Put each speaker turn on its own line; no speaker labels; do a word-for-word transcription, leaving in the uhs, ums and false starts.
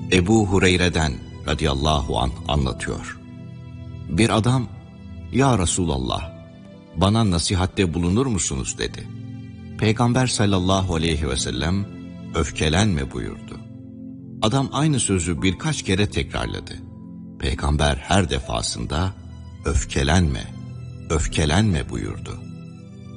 Ebu Hureyre'den radıyallahu anh anlatıyor. Bir adam, "Ya Resulallah, bana nasihatte bulunur musunuz?" dedi. Peygamber sallallahu aleyhi ve sellem, "Öfkelenme" buyurdu. Adam aynı sözü birkaç kere tekrarladı. Peygamber her defasında, "Öfkelenme, öfkelenme" buyurdu.